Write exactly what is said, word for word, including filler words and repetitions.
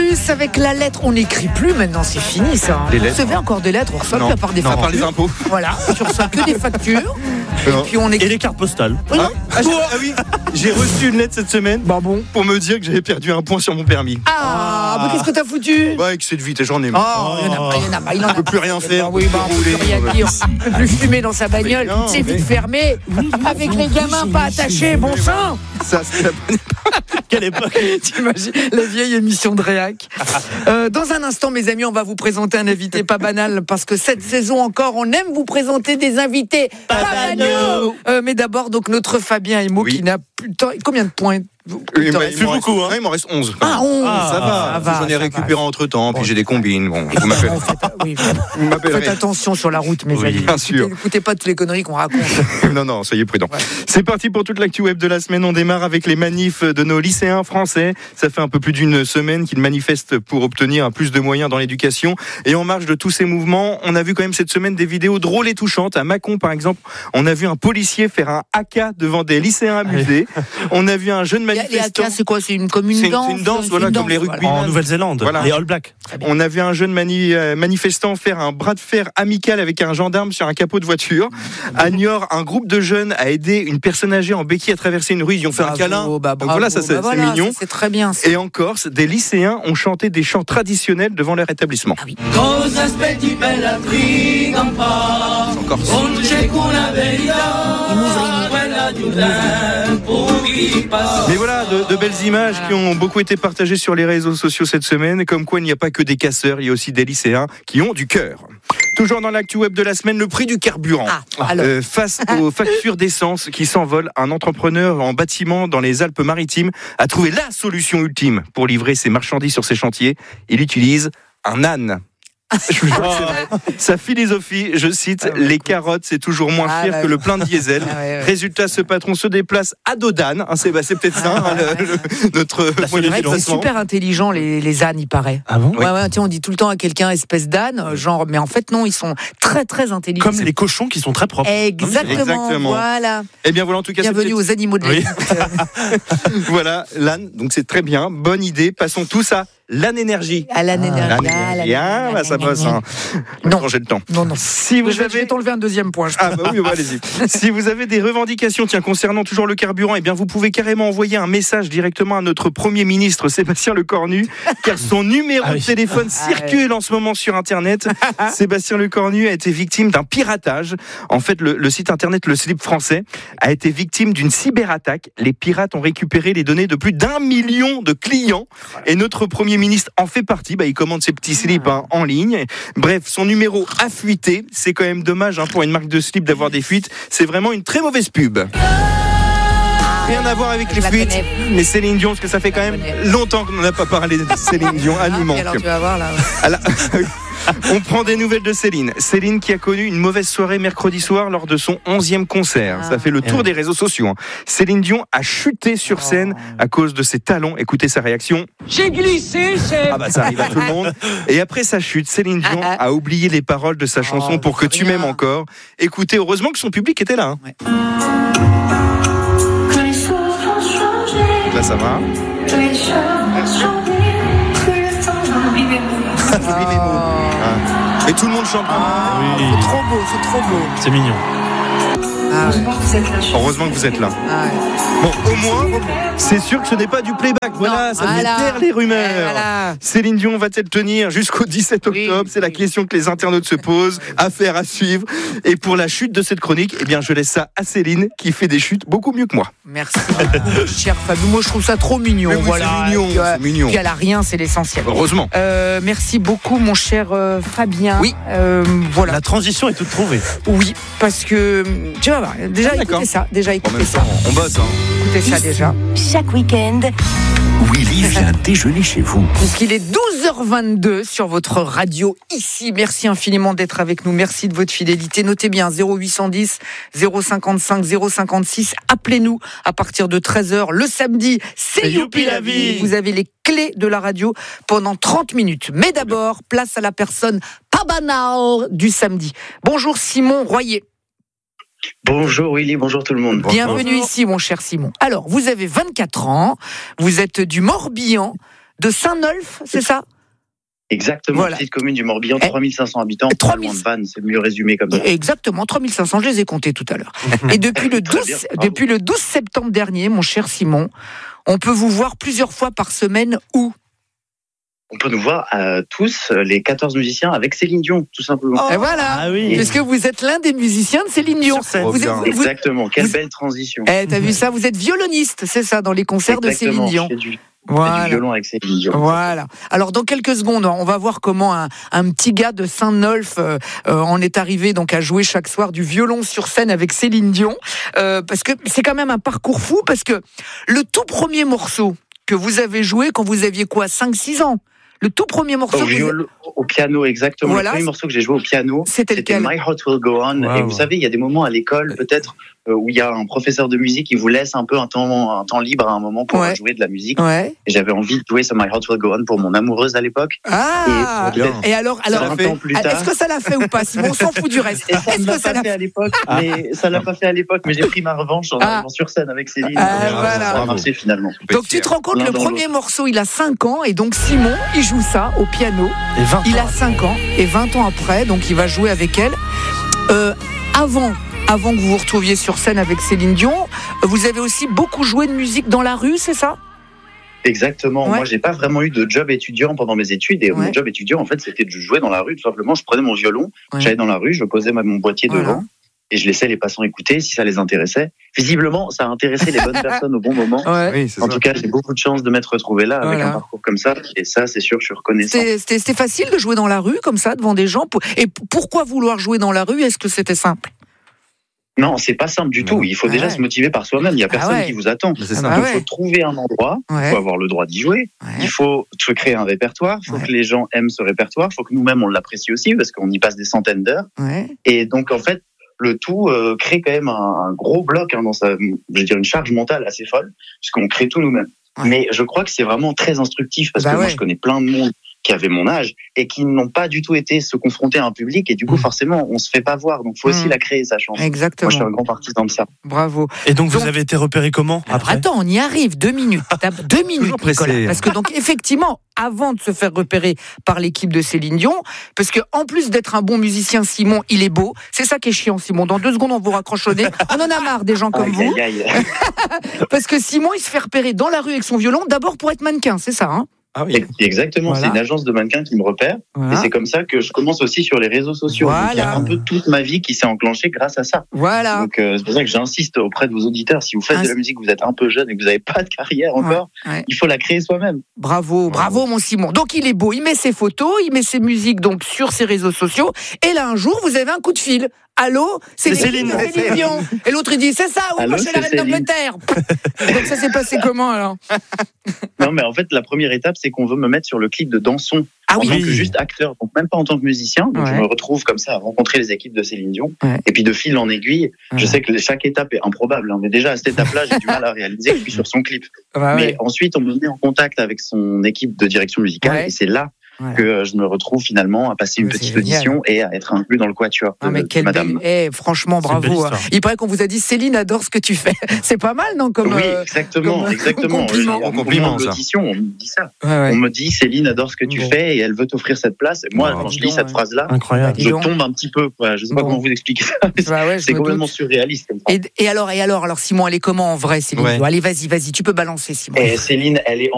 plus avec la lettre. On n'écrit plus maintenant, c'est fini ça. Hein. Les Vous lettres. recevez encore des lettres, on reçoit plus à part des non, factures. à part les impôts. Voilà, tu reçois que des factures. Et puis on écrit. Et les cartes postales. Oui, non. Ah, j'ai- ah oui, j'ai reçu une lettre cette semaine Bah bon. pour me dire que j'avais perdu un point sur mon permis. Ah, mais qu'est-ce que t'as foutu? Ouais, excès de vitesse, j'en ai Oh, marre. il y en a pas, il y en a pas, il en a On peut pas. plus rien faire. Oui, bah, on peut plus rien dire. On peut plus fumer dans sa bagnole, Mais non, c'est mais- vite fermé. Avec les gamins pas attachés, bon sang. Ça, c'est la bonne Quelle époque. T'imagines la vieille émission de Réac. Euh, dans un instant, mes amis, on va vous présenter un invité pas banal parce que cette saison encore, on aime vous présenter des invités pas, Pas banaux. Euh, mais d'abord, donc notre Fabien Emo Oui. qui n'a plus de temps. Combien de points? Il Il t'en m'en reste reste- beaucoup, hein. ouais, il m'en reste onze. Ah, onze. Ah, ça va, ça va, j'en ai ça récupéré va. entre temps, puis Bon. j'ai des combines. Bon, vous m'appelez. Bon, faites, oui, Vous faites m'appellerez. attention sur la route, mes Oui, amis. bien sûr. Écoutez, N'écoutez pas toutes les conneries qu'on raconte. Non, non, soyez prudents. Ouais. C'est parti pour toute l'actu web de la semaine. On démarre avec les manifs de nos lycéens français. Ça fait un peu plus d'une semaine qu'ils manifestent pour obtenir plus de moyens dans l'éducation. Et en marge de tous ces mouvements, on a vu quand même cette semaine des vidéos drôles et touchantes. À Mâcon, par exemple, on a vu un policier faire un haka devant des lycéens amusés. On a vu un jeune Les manifestant. haka, c'est quoi? C'est une commune C'est une- danse? c'est une danse, voilà, comme les rugbymen. En Nouvelle-Zélande. Voilà. Les All Blacks. On a vu un jeune mani- euh, manifestant faire un bras de fer amical avec un gendarme sur un capot de voiture. À Niort, un groupe de jeunes a aidé une personne âgée en béquille à traverser une rue. Ils ont fait Bravo, un câlin. bah, Donc bravo, voilà, ça c'est bah c'est voilà, mignon. ça, c'est très bien. ça. Et en Corse, des lycéens ont chanté des chants traditionnels devant leur établissement. Ah oui. Cosa aspetti bella triga un po', En Corse. non c'è una verità, quella di un tempo che passa. Mais voilà, de, de belles images qui ont beaucoup été partagées sur les réseaux sociaux cette semaine, comme quoi il n'y a pas que des casseurs, il y a aussi des lycéens qui ont du cœur. Toujours dans l'actu web de la semaine, le prix du carburant. Ah, alors. Euh, face aux factures d'essence qui s'envolent, un entrepreneur en bâtiment dans les Alpes-Maritimes a trouvé la solution ultime pour livrer ses marchandises sur ses chantiers. Il utilise un âne. Je vous jure que c'est vrai. Sa philosophie, je cite, Ah, bah, les écoute. carottes, c'est toujours moins Ah, cher bah, que oui. le plein de diesel. Ah, ouais, ouais. Résultat, ce patron se déplace à dos d'âne. Hein, c'est bah, c'est peut-être ça, hein, le- le- notre moyen C'est de vrai que c'est déplacement. super intelligent, les, les ânes, il paraît. Ah bon? Ouais, ouais, tiens, on dit tout le temps à quelqu'un espèce d'âne, euh, genre, mais en fait, non, ils sont très, très intelligents. Comme les cochons qui sont très propres. Exactement, Exactement. voilà. Eh bien voilà, en tout cas, c'est Bienvenue peut-être- aux animaux de la Oui. vie. voilà l'âne. Donc c'est très bien, bonne idée. Passons tous à l'âne énergie. À l'âne énergie. L'âne ah, énergie, ah, bah, ça passe. Hein. Non. J'ai le temps. Non, non. Si vous je, vais- je avez vais t'enlever un deuxième point. je Ah bah oui, bah, allez-y. Si vous avez des revendications tiens, concernant toujours le carburant, eh bien vous pouvez carrément envoyer un message directement à notre Premier ministre Sébastien Lecornu, car son numéro Ah oui. de téléphone Ah circule en ce moment sur Internet. Sébastien Lecornu a été victime d'un piratage. En fait, le, le site Internet Le Slip français a été victime d'une cyberattaque. Les pirates ont récupéré les données de plus d'un million de clients et notre Premier ministre en fait partie. Bah, il commande ses petits slips hein, en ligne. Bref, son numéro a fuité. C'est quand même dommage hein, pour une marque de slip d'avoir des fuites. C'est vraiment une très mauvaise pub. Rien à voir avec Je les la fuites, connais. mais Céline Dion, parce que ça fait quand Je la même connais. longtemps qu'on n'a pas parlé de Céline Dion. Elle nous Ah, manque. et alors, tu vas voir, là. Ah là, on prend des nouvelles de Céline. Céline qui a connu une mauvaise soirée mercredi soir lors de son onzième concert. Ça fait le tour des réseaux sociaux. hein. Céline Dion a chuté sur scène à cause de ses talons. Écoutez sa réaction. J'ai glissé, chef. Ah bah ça arrive à tout le monde. Et après sa chute, Céline Dion a oublié les paroles de sa chanson Oh, Pour que c'est tu rien. m'aimes encore. Écoutez, heureusement que son public était là. hein. Que les choses ont changé, Là ça va. que les choses ont changé, que le temps oublie mes mots. J'oublie mes mots. Ah. Et tout le monde chante. Oui. C'est trop beau, c'est trop beau. C'est mignon. Ah, ouais. Heureusement que vous êtes là. Heureusement que vous êtes là. Ah, ouais. Bon, au moins, c'est sûr que ce n'est pas du playback. Voilà, Non, ça fait voilà. taire les rumeurs. Eh, voilà. Céline Dion va-t-elle tenir jusqu'au dix-sept octobre Oui, C'est la oui. question que les internautes se posent. Affaire à suivre. Et pour la chute de cette chronique, eh bien, je laisse ça à Céline qui fait des chutes beaucoup mieux que moi. Merci, cher Fabien. Moi, je trouve ça trop mignon. Mais oui, voilà. c'est mignon, Et puis, euh, c'est mignon. Puis elle a rien, c'est l'essentiel. Heureusement. Euh, merci beaucoup, mon cher euh, Fabien. Oui. Euh, voilà. La transition est toute trouvée. Oui, parce que tu vas voir. Déjà, Ah, d'accord. écoutez ça. Déjà, En écoutez même ça. temps, on bosse. Hein. Écoutez ça déjà. Chaque week-end, Willy vient déjeuner chez vous. Donc, il est douze heures vingt-deux sur votre radio ici. Merci infiniment d'être avec nous. Merci de votre fidélité. Notez bien zéro huit cent dix, zéro cinquante-cinq, zéro cinquante-six. Appelez-nous à partir de treize heures le samedi. C'est C'est Youpi Youpi la la vie. vie. Vous avez les clés de la radio pendant trente minutes. Mais d'abord, place à la personne pas banale du samedi. Bonjour Simon Royer. Bonjour Willy, bonjour tout le monde. Bienvenue ici, mon cher Simon. Alors, vous avez vingt-quatre ans, vous êtes du Morbihan. de Saint-Nolff, c'est ça? Exactement, Voilà. petite commune du Morbihan, Eh, trois mille cinq cents habitants, trois pas mille loin de Vannes, c'est mieux résumé comme ça. Exactement, trois mille cinq cents, je les ai comptés tout à l'heure. Et depuis le, Très douze, bien, bravo. depuis le douze septembre dernier, mon cher Simon, on peut vous voir plusieurs fois par semaine où? On peut nous voir euh, tous, euh, les quatorze musiciens, avec Céline Dion, tout simplement. Et voilà, Ah oui. puisque vous êtes l'un des musiciens de Céline Dion. Sur scène. Vous êtes- bien. vous- Exactement, quelle vous- belle transition. Eh, t'as vu ça? Vous êtes violoniste, c'est ça, dans les concerts Exactement, de Céline Dion. je fais du, je fais Voilà. du violon avec Céline Dion. Voilà. Alors dans quelques secondes, on va voir comment un, un petit gars de Saint-Nolff euh, euh, en est arrivé donc à jouer chaque soir du violon sur scène avec Céline Dion, euh, parce que c'est quand même un parcours fou, parce que le tout premier morceau que vous avez joué quand vous aviez quoi, cinq six ans? Le tout premier morceau Au, que vous- viol- au piano, exactement. Voilà. Le premier morceau que j'ai joué au piano, C'était lequel? My Heart Will Go On. Wow. Et vous savez, il y a des moments à l'école, peut-être, euh, où il y a un professeur de musique qui vous laisse un peu un temps, un temps libre à un moment pour Ouais. jouer de la musique. Ouais. Et j'avais envie de jouer ce My Heart Will Go On pour mon amoureuse à l'époque. Ah. Et, bien. Et alors, alors, vingt ans plus tard. est-ce que ça l'a fait ou pas, Simon? On s'en fout du reste. Et ça Est-ce ne que l'a ça pas l'a fait à l'époque, mais ça l'a pas fait à l'époque, mais j'ai pris ma revanche en Ah. arrivant sur scène avec Céline. Ah, Et voilà. Ça a marché finalement. Donc tu te rends compte, L'un le dans premier morceau, il a cinq ans, et donc Simon, il joue ça au piano. Et vingt Il ans. a cinq ans, et vingt ans après, donc il va jouer avec elle. Euh, avant, avant que vous vous retrouviez sur scène avec Céline Dion, vous avez aussi beaucoup joué de musique dans la rue, c'est ça? Exactement. Ouais. Moi, j'ai pas vraiment eu de job étudiant pendant mes études. Et Ouais. mon job étudiant, en fait, c'était de jouer dans la rue. Tout simplement, je prenais mon violon, Ouais. j'allais dans la rue, je posais ma- mon boîtier Voilà. devant et je laissais les passants écouter si ça les intéressait. Visiblement, ça a intéressé les bonnes personnes au bon moment. Ouais. Oui, c'est En ça. tout cas, j'ai beaucoup de chance de m'être retrouvé là avec Voilà. un parcours comme ça. Et ça, c'est sûr, je suis reconnaissant. C'était c'était- c'était facile de jouer dans la rue, comme ça, devant des gens. Pour- Et p- pourquoi vouloir jouer dans la rue? Est-ce que c'était simple? Non, c'est pas simple du tout. Il faut Ah déjà ouais. se motiver par soi-même. Il y a Ah personne ouais. qui vous attend. Mais c'est Ah ça. bah Donc, ouais. il faut trouver un endroit, il Ouais. faut avoir le droit d'y jouer. Ouais. Il faut se créer un répertoire, il faut Ouais. que les gens aiment ce répertoire, il faut que nous-mêmes on l'apprécie aussi parce qu'on y passe des centaines d'heures. Ouais. Et donc en fait, le tout euh, crée quand même un, un gros bloc hein, dans sa, je veux dire une charge mentale assez folle puisqu'on crée tout nous-mêmes. Ouais. Mais je crois que c'est vraiment très instructif parce Bah que moi ouais. je connais plein de monde qui avaient mon âge et qui n'ont pas du tout été se confronter à un public et du coup forcément on se fait pas voir. Donc faut aussi Mm. la créer sa chance. Moi je suis Exactement. un grand partisan de ça. Bravo. Et donc, vous Donc- avez été repéré comment Alors, après? attends, on y arrive. Deux minutes. T'as deux minutes, Toujours pressé. Nicolas. Parce que donc effectivement, avant de se faire repérer par l'équipe de Céline Dion, parce que en plus d'être un bon musicien, Simon, il est beau. C'est ça qui est chiant, Simon. Dans deux secondes, on vous raccroche au nez. On en a marre des gens comme Aïe, vous, aïe, aïe. parce que Simon, il se fait repérer dans la rue avec son violon, d'abord pour être mannequin, c'est ça, hein? Ah oui. Exactement, Voilà. c'est une agence de mannequins qui me repère. Voilà. Et c'est comme ça que je commence aussi sur les réseaux sociaux. Donc, il y a Voilà. un peu toute ma vie qui s'est enclenchée grâce à ça. Voilà. Donc euh, c'est pour ça que j'insiste auprès de vos auditeurs, si vous faites Ah, de la musique, vous êtes un peu jeune et que vous n'avez pas de carrière encore, ouais. il faut la créer soi-même. Bravo, bravo mon Simon. Donc il est beau, il met ses photos, il met ses musiques donc sur ses réseaux sociaux. Et là un jour, vous avez un coup de fil. Allô, c'est C'est l'équipe Céline. de Céline Dion. Et l'autre il dit c'est ça, oui, Allô, moi je suis la c'est reine Céline. d'Angleterre. Donc ça s'est passé comment alors? Non mais en fait la première étape c'est qu'on veut me mettre sur le clip de Danson Ah en oui. tant que juste acteur, donc même pas en tant que musicien. Donc Ouais. je me retrouve comme ça à rencontrer les équipes de Céline Dion. Ouais. Et puis de fil en aiguille, Ouais. je sais que chaque étape est improbable, hein, mais déjà à cette étape-là j'ai du mal à réaliser que je suis sur son clip. Bah Mais ouais. ensuite, on me met en contact avec son équipe de direction musicale Ouais. et c'est là Voilà. que euh, je me retrouve finalement à passer une Mais c'est petite génial. audition et à être inclus dans le quatuor Ah de, mais de quelle Madame. belle... Eh, franchement, C'est une belle bravo. hein. histoire. Il paraît qu'on vous a dit Céline adore ce que tu fais. C'est pas mal, non comme, oui, euh, exactement, comme- exactement. compliment. Au moment Compliment, de ça. l'audition, on me dit ça. ouais, ouais. On me dit Céline adore ce que tu Bon. fais et elle veut t'offrir cette place. Et moi, Wow. quand Dis je lis donc, cette ouais. phrase-là, Incroyable. Dis je donc. tombe un petit peu. Quoi. Je sais pas Bon. comment vous expliquer ça. mais Bah ouais, je c'est me complètement doute. surréaliste. Comme ça. Et, et alors, et alors, alors Simon, elle est comment en vrai, Céline Ouais. Dion Allez, vas-y, vas-y, tu peux balancer, Simon. Et Céline, elle est